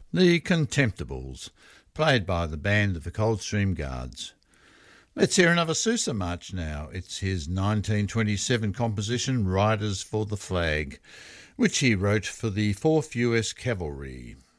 The Contemptibles, played by the band of the Coldstream Guards. Let's hear another Sousa march now. It's his 1927 composition, Riders for the Flag, which he wrote for the 4th US Cavalry.